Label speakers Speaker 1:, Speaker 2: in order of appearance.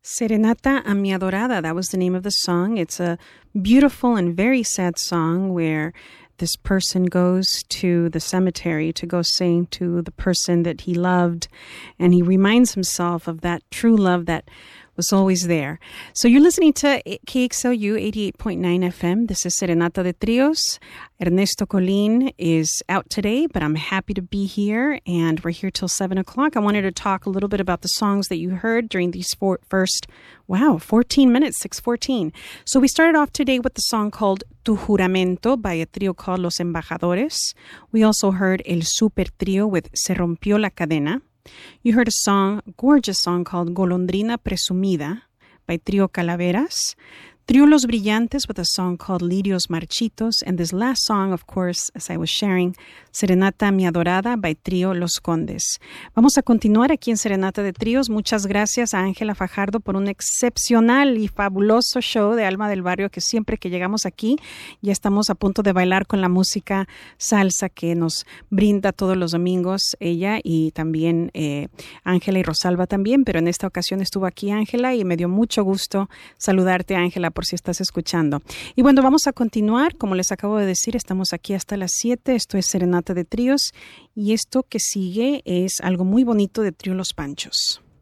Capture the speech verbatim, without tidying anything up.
Speaker 1: Serenata a mi adorada, that was the name of the song. It's a beautiful and very sad song where this person goes to the cemetery to go sing to the person that he loved, and he reminds himself of that true love that was always there. So you're listening to K X L U eighty-eight point nine F M. This is Serenata de Trios. Ernesto Colin is out today, but I'm happy to be here, and we're here till seven o'clock. I wanted to talk a little bit about the songs that you heard during these four, first, wow, fourteen minutes, six fourteen. So we started off today with the song called Tu Juramento by a trio called Los Embajadores. We also heard El Super Trio with Se Rompió la Cadena. You heard a song, a gorgeous song called Golondrina Presumida by Trio Calaveras. Trio Los Brillantes with a song called Lirios Marchitos. And this last song, of course, as I was sharing, Serenata Mi Adorada by Trio Los Condes. Vamos a continuar aquí en Serenata de Tríos. Muchas gracias a Ángela Fajardo por un excepcional y fabuloso show de Alma del Barrio que siempre que llegamos aquí ya estamos a punto de bailar con la música salsa que nos brinda todos los domingos ella y también eh, Ángela y Rosalba también, pero en esta ocasión estuvo aquí Ángela y me dio mucho gusto saludarte, Ángela, por si estás escuchando. Y bueno, vamos a continuar. Como les acabo de decir, estamos aquí hasta las siete. Esto es Serenata de Tríos y esto que sigue es algo muy bonito de Trío Los Panchos.